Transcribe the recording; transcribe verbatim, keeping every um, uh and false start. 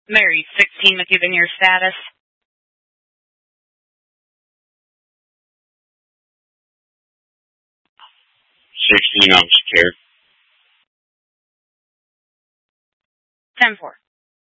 Mary, sixteen, with giving your status. sixteen, I'm secure. ten four.